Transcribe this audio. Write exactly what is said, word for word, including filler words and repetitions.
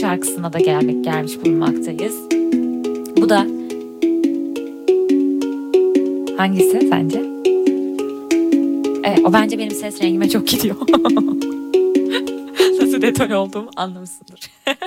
şarkısına da gelmek gelmiş bulunmaktayız. Bu da hangisi sence? Evet, o bence benim ses rengime çok gidiyor. Nasıl detone olduğumu anlamışsındır.